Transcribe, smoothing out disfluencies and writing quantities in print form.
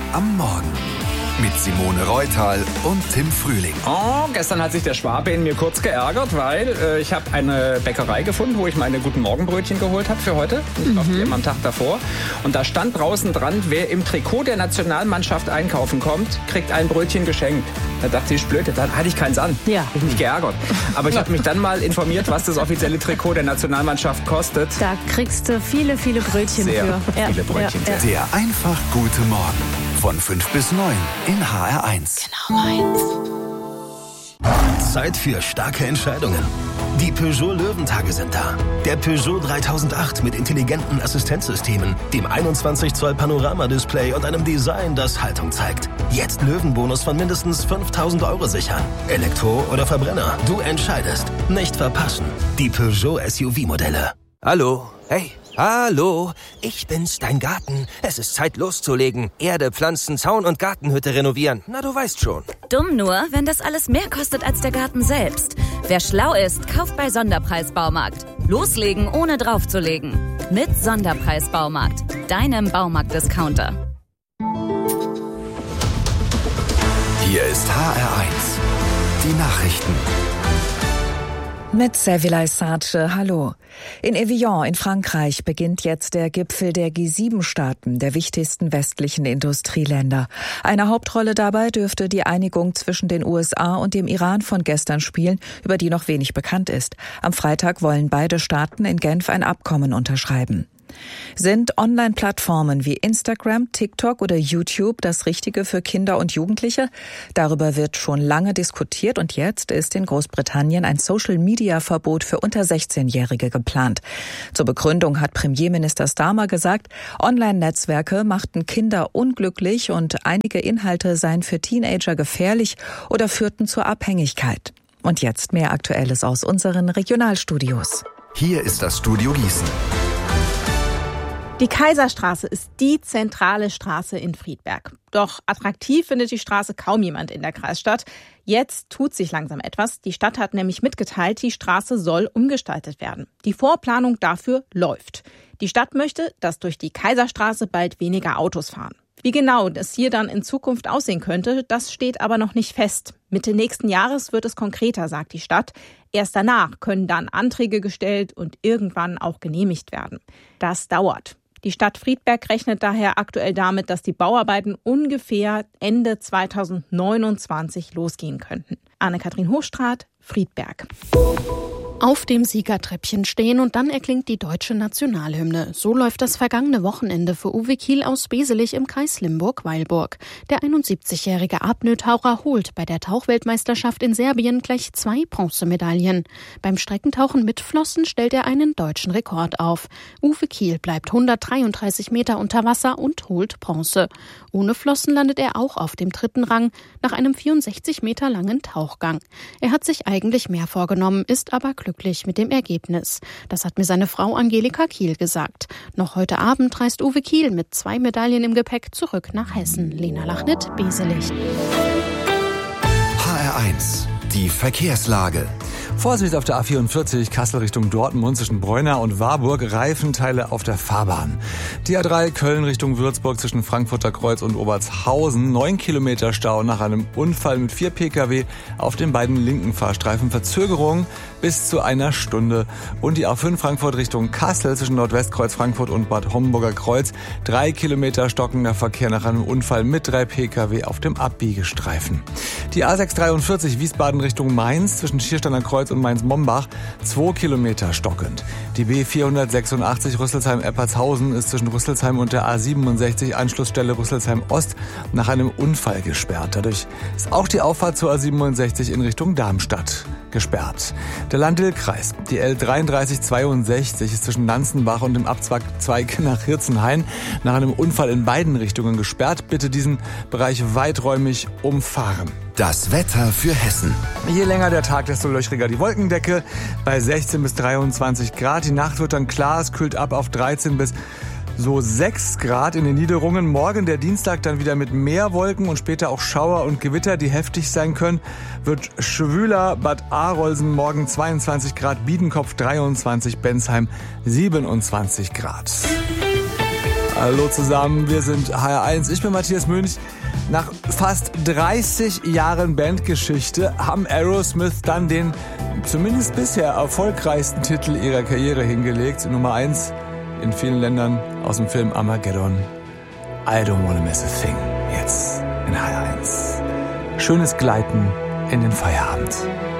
am Morgen. Mit Simone Reutal und Tim Frühling. Oh, gestern hat sich der Schwabe in mir kurz geärgert, weil ich habe eine Bäckerei gefunden, wo ich meine guten Morgenbrötchen geholt habe für heute. Ich glaube, die immer am Tag davor. Und da stand draußen dran, wer im Trikot der Nationalmannschaft einkaufen kommt, kriegt ein Brötchen geschenkt. Da dachte ich, blöd, da hatte ich keins an. Ja. Ich mich geärgert. Aber ich habe mich dann mal informiert, was das offizielle Trikot der Nationalmannschaft kostet. Da kriegst du viele Brötchen für. Viele Brötchen. Ja. Der einfach gute Morgen. Von 5 bis 9 in HR1. Genau meins. Zeit für starke Entscheidungen. Die Peugeot Löwentage sind da. Der Peugeot 3008 mit intelligenten Assistenzsystemen, dem 21 Zoll Panoramadisplay und einem Design, das Haltung zeigt. Jetzt Löwenbonus von mindestens 5.000 € sichern. Elektro oder Verbrenner, du entscheidest. Nicht verpassen. Die Peugeot SUV-Modelle. Hallo, hey, hallo, ich bin's, dein Garten. Es ist Zeit loszulegen. Erde, Pflanzen, Zaun und Gartenhütte renovieren. Na, du weißt schon. Dumm nur, wenn das alles mehr kostet als der Garten selbst. Wer schlau ist, kauft bei Sonderpreis Baumarkt. Loslegen, ohne draufzulegen. Mit Sonderpreis Baumarkt, deinem Baumarkt-Discounter. Hier ist HR1. Die Nachrichten. Mit Servilay Sace, hallo. In Evian in Frankreich beginnt jetzt der Gipfel der G7-Staaten, der wichtigsten westlichen Industrieländer. Eine Hauptrolle dabei dürfte die Einigung zwischen den USA und dem Iran von gestern spielen, über die noch wenig bekannt ist. Am Freitag wollen beide Staaten in Genf ein Abkommen unterschreiben. Sind Online-Plattformen wie Instagram, TikTok oder YouTube das Richtige für Kinder und Jugendliche? Darüber wird schon lange diskutiert und jetzt ist in Großbritannien ein Social-Media-Verbot für unter 16-Jährige geplant. Zur Begründung hat Premierminister Starmer gesagt, Online-Netzwerke machten Kinder unglücklich und einige Inhalte seien für Teenager gefährlich oder führten zur Abhängigkeit. Und jetzt mehr Aktuelles aus unseren Regionalstudios. Hier ist das Studio Gießen. Die Kaiserstraße ist die zentrale Straße in Friedberg. Doch attraktiv findet die Straße kaum jemand in der Kreisstadt. Jetzt tut sich langsam etwas. Die Stadt hat nämlich mitgeteilt, die Straße soll umgestaltet werden. Die Vorplanung dafür läuft. Die Stadt möchte, dass durch die Kaiserstraße bald weniger Autos fahren. Wie genau das hier dann in Zukunft aussehen könnte, das steht aber noch nicht fest. Mitte nächsten Jahres wird es konkreter, sagt die Stadt. Erst danach können dann Anträge gestellt und irgendwann auch genehmigt werden. Das dauert. Die Stadt Friedberg rechnet daher aktuell damit, dass die Bauarbeiten ungefähr Ende 2029 losgehen könnten. Anne-Kathrin Hochstraat, Friedberg. Auf dem Siegertreppchen stehen und dann erklingt die deutsche Nationalhymne. So läuft das vergangene Wochenende für Uwe Kiel aus Beselich im Kreis Limburg-Weilburg. Der 71-jährige Apnoe-Taucher holt bei der Tauchweltmeisterschaft in Serbien gleich 2 Bronzemedaillen. Beim Streckentauchen mit Flossen stellt er einen deutschen Rekord auf. Uwe Kiel bleibt 133 Meter unter Wasser und holt Bronze. Ohne Flossen landet er auch auf dem 3. Rang nach einem 64 Meter langen Tauchgang. Er hat sich eigentlich mehr vorgenommen, ist aber glücklich mit dem Ergebnis. Das hat mir seine Frau Angelika Kiel gesagt. Noch heute Abend reist Uwe Kiel mit 2 Medaillen im Gepäck zurück nach Hessen. Lena Lachnit, Beselich. HR1, die Verkehrslage. Vorsicht auf der A44 Kassel Richtung Dortmund zwischen Breuna und Warburg, Reifenteile auf der Fahrbahn. Die A3 Köln Richtung Würzburg zwischen Frankfurter Kreuz und Obertshausen, 9 Kilometer Stau nach einem Unfall mit 4 Pkw auf den beiden linken Fahrstreifen, Verzögerung bis zu 1 Stunde. Und die A5 Frankfurt Richtung Kassel zwischen Nordwestkreuz Frankfurt und Bad Homburger Kreuz, 3 Kilometer stockender Verkehr nach einem Unfall mit 3 Pkw auf dem Abbiegestreifen. Die A643 Wiesbaden Richtung Mainz zwischen Schiersteiner Kreuz und Mainz-Mombach, 2 Kilometer stockend. Die B486 Rüsselsheim-Eppertshausen ist zwischen Rüsselsheim und der A67 Anschlussstelle Rüsselsheim-Ost nach einem Unfall gesperrt. Dadurch ist auch die Auffahrt zur A67 in Richtung Darmstadt gesperrt. Der Lahn-Dill-Kreis. Die L3362 ist zwischen Nanzenbach und dem Abzweig nach Hirzenhain nach einem Unfall in beiden Richtungen gesperrt. Bitte diesen Bereich weiträumig umfahren. Das Wetter für Hessen. Je länger der Tag, desto löchriger die Wolkendecke. Bei 16 bis 23 Grad. Die Nacht wird dann klar, es kühlt ab auf 13 bis so 6 Grad in den Niederungen. Morgen, der Dienstag, dann wieder mit mehr Wolken und später auch Schauer und Gewitter, die heftig sein können. Wird schwüler. Bad Arolsen morgen 22 Grad, Biedenkopf 23, Bensheim 27 Grad. Hallo zusammen, wir sind HR1. Ich bin Matthias Münch. Nach fast 30 Jahren Bandgeschichte haben Aerosmith dann den zumindest bisher erfolgreichsten Titel ihrer Karriere hingelegt. Nummer 1 in vielen Ländern aus dem Film Armageddon. I Don't Wanna Miss a Thing. Jetzt in HR1. Schönes Gleiten in den Feierabend.